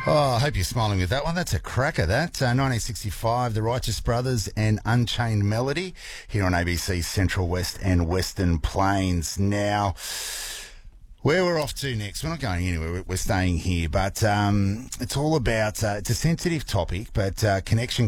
Oh, I hope you're smiling with that one. That's a cracker, that. 1965, The Righteous Brothers and Unchained Melody here on ABC Central West and Western Plains. Now, where we're off to next, we're not going anywhere, we're staying here, but it's all about, it's a sensitive topic, but Connection